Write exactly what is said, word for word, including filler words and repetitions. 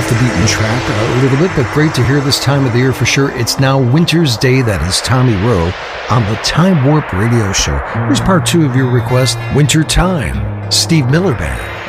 off the beaten track a little bit, but great to hear this time of the year for sure. It's now Winter's Day. That is Tommy Rowe on the Time Warp Radio Show. Here's part two of your request, Winter Time, Steve Miller Band.